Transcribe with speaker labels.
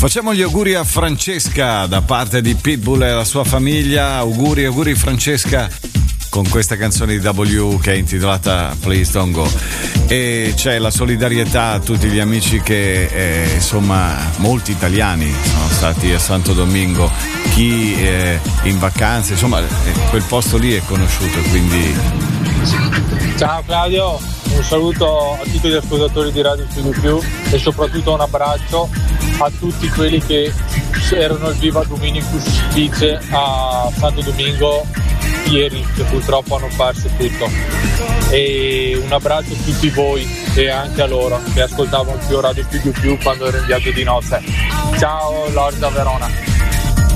Speaker 1: Facciamo gli auguri a Francesca da parte di Pitbull e la sua famiglia. Auguri Francesca, con questa canzone di W che è intitolata Please Don't Go. E c'è la solidarietà a tutti gli amici che insomma molti italiani sono stati a Santo Domingo, chi in vacanze, insomma quel posto lì è conosciuto, quindi
Speaker 2: ciao Claudio, un saluto a tutti gli ascoltatori di Radio Studio Più e soprattutto un abbraccio a tutti quelli che erano al Viva Dominicus Beach a Santo Domingo ieri, che purtroppo hanno perso tutto, e un abbraccio a tutti voi e anche a loro che ascoltavano più Radio Studio Più quando ero in viaggio di notte. Ciao Lord da Verona.